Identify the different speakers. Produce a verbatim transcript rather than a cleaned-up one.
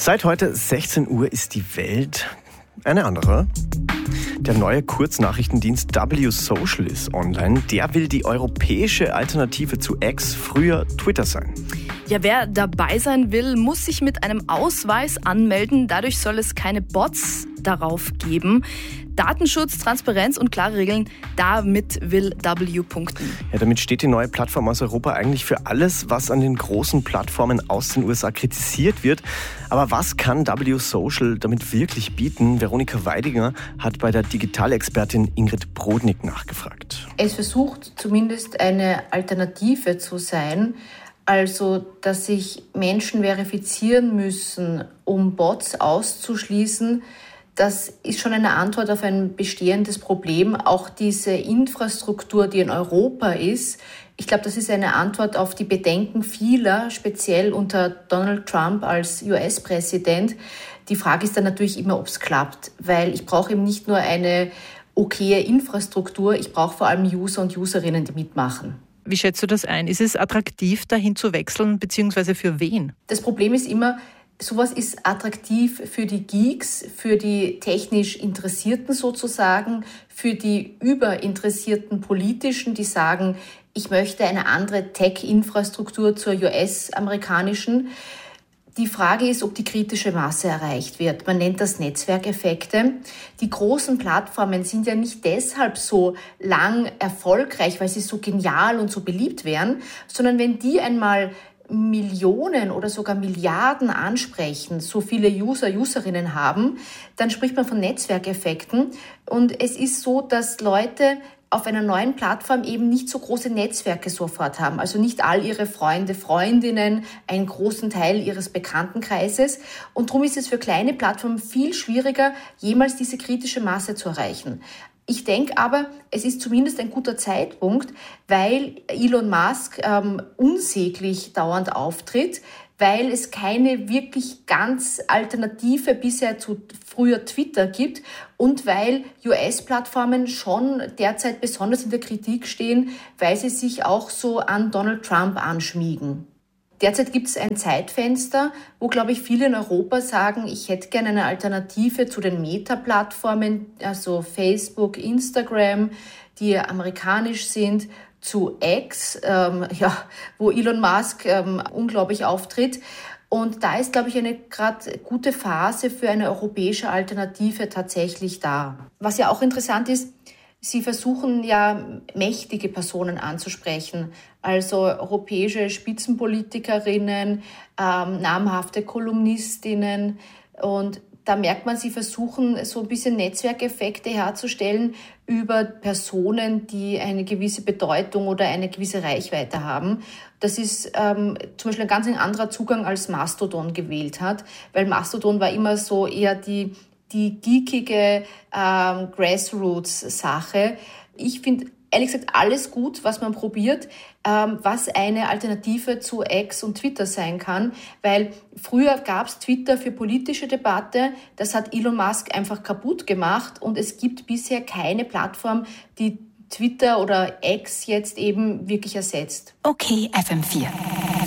Speaker 1: Seit heute sechzehn Uhr ist die Welt eine andere. Der neue Kurznachrichtendienst W Social ist online. Der will die europäische Alternative zu X, früher Twitter, sein.
Speaker 2: Ja, wer dabei sein will, muss sich mit einem Ausweis anmelden. Dadurch soll es keine Bots darauf geben. Datenschutz, Transparenz und klare Regeln, damit will W punkten.
Speaker 1: Ja, damit steht die neue Plattform aus Europa eigentlich für alles, was an den großen Plattformen aus den U S A kritisiert wird. Aber was kann W Social damit wirklich bieten? Veronika Weidinger hat bei der Digitalexpertin Ingrid Brodnik nachgefragt.
Speaker 3: Es versucht zumindest eine Alternative zu sein. Also, dass sich Menschen verifizieren müssen, um Bots auszuschließen. Das ist schon eine Antwort auf ein bestehendes Problem. Auch diese Infrastruktur, die in Europa ist, ich glaube, das ist eine Antwort auf die Bedenken vieler, speziell unter Donald Trump als U S-Präsident. Die Frage ist dann natürlich immer, ob es klappt, weil ich brauche eben nicht nur eine okaye Infrastruktur, ich brauche vor allem User und Userinnen, die mitmachen.
Speaker 4: Wie schätzt du das ein? Ist es attraktiv, dahin zu wechseln, beziehungsweise für wen?
Speaker 3: Das Problem ist immer, sowas ist attraktiv für die Geeks, für die technisch Interessierten sozusagen, für die überinteressierten Politischen, die sagen, ich möchte eine andere Tech-Infrastruktur zur U S-amerikanischen. Die Frage ist, ob die kritische Masse erreicht wird. Man nennt das Netzwerkeffekte. Die großen Plattformen sind ja nicht deshalb so lang erfolgreich, weil sie so genial und so beliebt wären, sondern wenn die einmal Millionen oder sogar Milliarden ansprechen, so viele User, Userinnen haben, dann spricht man von Netzwerkeffekten. Und es ist so, dass Leute auf einer neuen Plattform eben nicht so große Netzwerke sofort haben. Also nicht all ihre Freunde, Freundinnen, einen großen Teil ihres Bekanntenkreises. Und darum ist es für kleine Plattformen viel schwieriger, jemals diese kritische Masse zu erreichen. Ich denke aber, es ist zumindest ein guter Zeitpunkt, weil Elon Musk ähm, unsäglich dauernd auftritt, weil es keine wirklich ganz Alternative bisher zu früher Twitter gibt und weil U S-Plattformen schon derzeit besonders in der Kritik stehen, weil sie sich auch so an Donald Trump anschmiegen. Derzeit gibt es ein Zeitfenster, wo, glaube ich, viele in Europa sagen, ich hätte gerne eine Alternative zu den Meta-Plattformen, also Facebook, Instagram, die amerikanisch sind, zu X, ähm, ja, wo Elon Musk ähm, unglaublich auftritt. Und da ist, glaube ich, eine gerade gute Phase für eine europäische Alternative tatsächlich da. Was ja auch interessant ist, Sie versuchen ja, mächtige Personen anzusprechen, also europäische Spitzenpolitikerinnen, ähm, namhafte Kolumnistinnen. Und da merkt man, sie versuchen so ein bisschen Netzwerkeffekte herzustellen über Personen, die eine gewisse Bedeutung oder eine gewisse Reichweite haben. Das ist ähm, zum Beispiel ein ganz anderer Zugang, als Mastodon gewählt hat, weil Mastodon war immer so eher die die geekige ähm, Grassroots-Sache. Ich finde ehrlich gesagt alles gut, was man probiert, ähm, was eine Alternative zu X und Twitter sein kann, weil früher gab es Twitter für politische Debatte, das hat Elon Musk einfach kaputt gemacht und es gibt bisher keine Plattform, die Twitter oder X jetzt eben wirklich ersetzt.
Speaker 5: Okay, F M vier.